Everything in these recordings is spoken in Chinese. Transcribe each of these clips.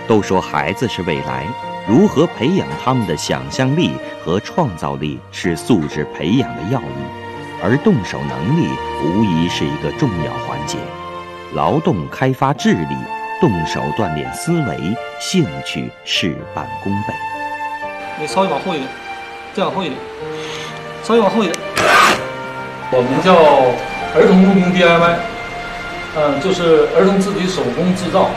都说孩子是未来，如何培养他们的想象力和创造力是素质培养的要义，而动手能力无疑是一个重要环节。劳动开发智力，动手锻炼思维，兴趣事半功倍。 你稍微往后一点，再往后一点，稍微往后一点。我们叫儿童木工 DIY， 就是儿童自己手工制造。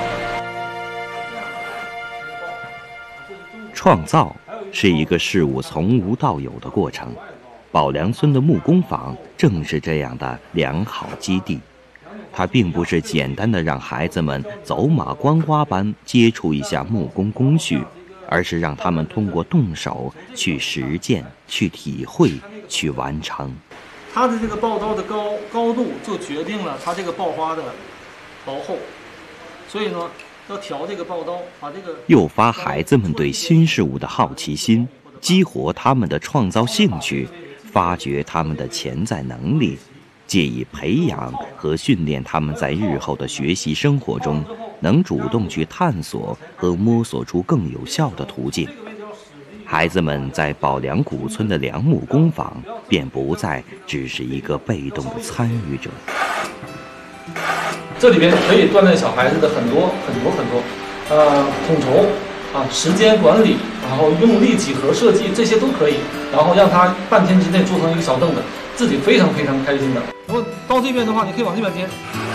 创造是一个事物从无到有的过程，宝梁村的木工坊正是这样的良好基地。它并不是简单的让孩子们走马观花般接触一下木工工序，而是让他们通过动手去实践、去体会、去完成。 它的这个刨刀的高度就决定了它这个刨花的薄厚，所以呢，要调这个刨刀，把这个诱发孩子们对新事物的好奇心，激活他们的创造兴趣，发掘他们的潜在能力，借以培养和训练他们在日后的学习生活中能主动去探索和摸索出更有效的途径。孩子们在宝梁古村的梁木工坊便不再只是一个被动的参与者。 这里边可以锻炼小孩子的很多统筹时间管理，然后用力几何设计，这些都可以，然后让他半天之内做成一个小凳子，自己非常非常开心的。然后到这边的话，你可以往这边颠，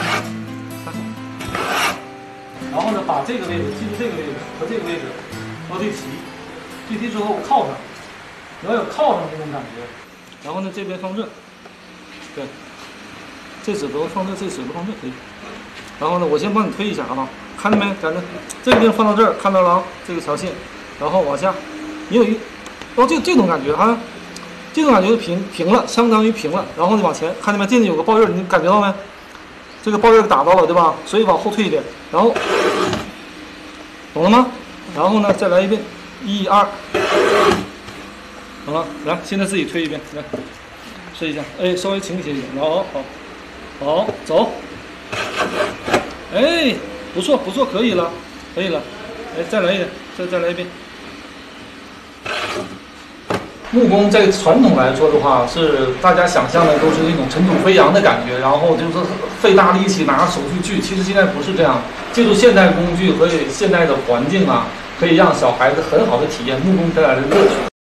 然后呢，把这个位置记住，这个位置和这个位置要对齐，对齐之后靠上，你要有靠上那种感觉。然后呢，这边放这，对，这指头放这，这指头放这可以。然后呢，我先帮你推一下啊，看见没？咱这这个地方放到这儿，看到了啊，这个条线，然后往下，你有一，然后这种感觉啊，这种感觉就平了，相当于平了。然后呢，往前，看见没？这里有个刨印，你感觉到没？这个刨印打到了，对吧？所以往后退一点，然后，懂了吗？然后呢，再来一遍，1、2，好了，来，现在自己推一遍，来，试一下，哎，稍微倾斜一点，好，走。哎，不错，可以了，哎，再来一点，再来一遍。木工在传统来说的话，是大家想象的都是一种尘土飞扬的感觉，然后就是费大力气拿手去锯。其实现在不是这样，借助现代工具和现代的环境可以让小孩子很好的体验木工带来的乐趣。